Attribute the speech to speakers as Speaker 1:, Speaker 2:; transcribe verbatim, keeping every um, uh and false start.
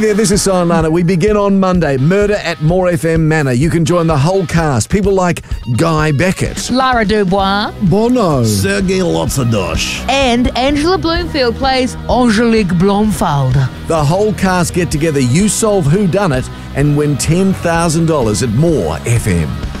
Speaker 1: there, this is Silent Lana. We begin on Monday. Murder at More F M Manor. You can join the whole cast. People like Guy Beckett,
Speaker 2: Lara Dubois,
Speaker 1: Bono,
Speaker 3: Sergei Lotsadosh,
Speaker 2: and Angela Bloomfield plays Angelique Blomfield.
Speaker 1: The whole cast get together. You solve who done it and win ten thousand dollars at More F M.